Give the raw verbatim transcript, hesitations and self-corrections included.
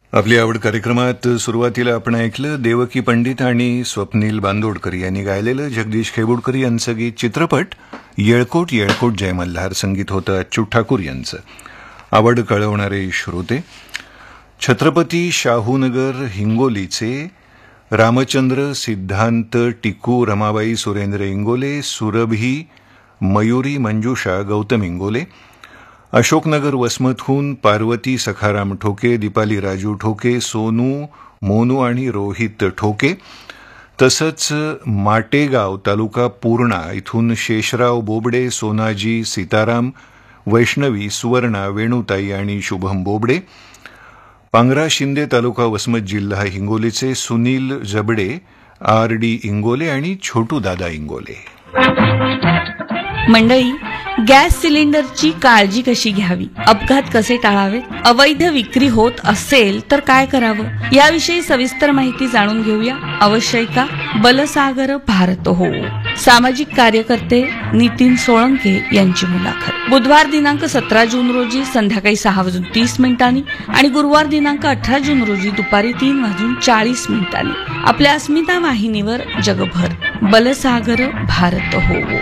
आपली आवड कार्यक्रमात सुरुवातीला आपण ऐकलं देवकी पंडित आणि स्वप्नील बांदोडकर यांनी गायलेलं जगदीश खेबुडकर यांचं गीत. चित्रपट येळकोट येळकोट जय मल्हार. संगीत होतं अच्युत ठाकूर यांचं. आवड कळवणारे श्रोते, छत्रपती शाहूनगर हिंगोलीचे रामचंद्र सिद्धांत टिकू रमाबाई सुरेंद्र इंगोले, सुरभी मयुरी मंजुषा गौतम इंगोले, अशोकनगर वसमतहून पार्वती सखाराम ठोके, दीपाली राजू ठोके, सोनू मोनू आणि रोहित ठोके, तसंच माटेगाव तालुका पूर्णा इथून शेषराव बोबडे, सोनाजी सीताराम, वैष्णवी सुवर्णा वेणुताई आणि शुभम बोबडे, पांगरा शिंदे तालुका वसमत जिल्हा हिंगोलीचे सुनील जबडे, आर डी इंगोले आणि छोटू दादा इंगोले. मंडळी, गॅस सिलेंडरची काळजी कशी घ्यावी, अपघात कसे टाळावेत, अवैध विक्री होत असेल तर काय करावं, याविषयी सविस्तर माहिती जाणून घेऊया. अवश्यका बलसागर भारत हो. सामाजिक कार्यकर्ते नितीन सोळंके यांची मुलाखत. बुधवार दिनांक सतरा जून रोजी संध्याकाळी सहा वाजून तीस मिनिटांनी आणि गुरुवार दिनांक अठरा जून रोजी दुपारी तीन वाजून चाळीस मिनिटांनी आपल्या अस्मिता वाहिनीवर. जगभर बलसागर भारत हो.